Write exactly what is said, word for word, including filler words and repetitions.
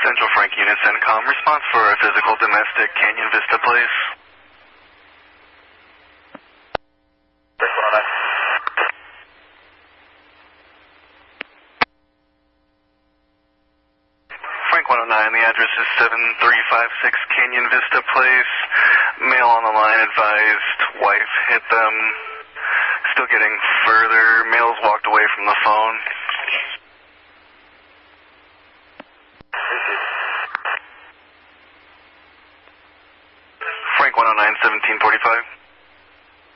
Central Frank Unit CENTCOM. Response for a physical domestic Canyon Vista Place. Frank one oh nine, the address is seven three five six Canyon Vista Place. Male on the line advised wife hit them. Still getting further. Male's walked away from the phone. Frank one oh nine, seventeen forty-five.